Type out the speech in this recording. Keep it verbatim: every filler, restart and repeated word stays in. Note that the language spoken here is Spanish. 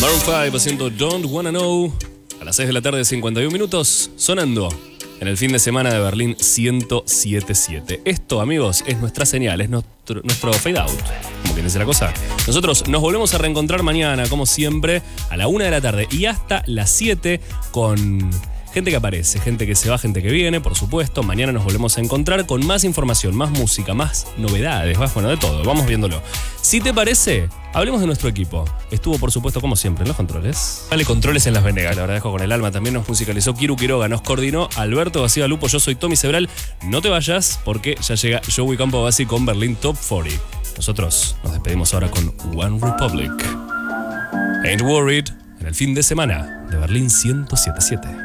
Maroon cinco haciendo Don't Wanna Know a las seis de la tarde, cincuenta y un minutos, sonando en el fin de semana de Berlín ciento siete punto siete. Esto, amigos, es nuestra señal, es nuestro, nuestro fade out, como quien dice la cosa. Nosotros nos volvemos a reencontrar mañana, como siempre, a la una de la tarde y hasta las siete con gente que aparece, gente que se va, gente que viene, por supuesto. Mañana nos volvemos a encontrar con más información, más música, más novedades, más, bueno, de todo. Vamos viéndolo. Si te parece, hablemos de nuestro equipo. Estuvo, por supuesto, como siempre, en los controles. Dale controles en Las Venegas. La agradezco con el alma. También nos musicalizó Kiru Quiroga, nos coordinó Alberto García Lupo. Yo soy Tommy Sebral. No te vayas porque ya llega Joey Campo Bassi con Berlín Top cuarenta. Nosotros nos despedimos ahora con One Republic. Ain't Worried en el fin de semana de Berlín ciento siete punto siete.